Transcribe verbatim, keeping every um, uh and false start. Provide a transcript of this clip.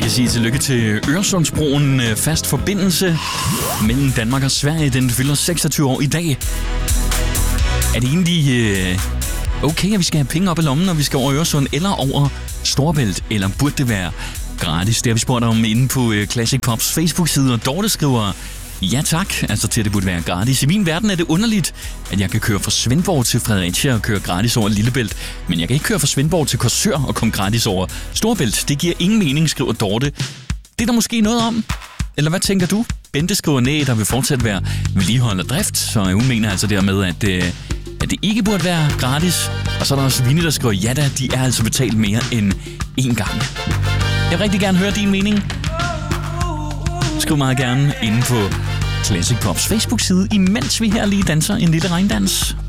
kan sige tillykke til Øresundsbroen. Fast forbindelse mellem Danmark og Sverige. Den fylder seksogtyve år i dag. Er det egentlig øh, okay, at vi skal have penge op i lommen, når vi skal over Øresund eller over Storebælt? Eller burde det være gratis? Det har vi spurgt om inde på øh, Classic Pops Facebook-side. Og Dorte skriver, ja tak, altså til at det burde være gratis. I min verden er det underligt, at jeg kan køre fra Svendborg til Fredericia og køre gratis over Lillebælt. Men jeg kan ikke køre fra Svendborg til Korsør og komme gratis over Storebælt. Det giver ingen mening, skriver Dorte. Det er der måske noget om. Eller hvad tænker du? Bente skriver ned, der vil fortsat være vedligehold og drift. Så hun mener altså dermed, at, øh, at det ikke burde være gratis. Og så er der også Vinnie, der skriver, ja da, de er altså betalt mere end én gang. Jeg vil rigtig gerne høre din mening. Skriv meget gerne inde på Classic Pops Facebook-side, imens vi her lige danser en lille regndans.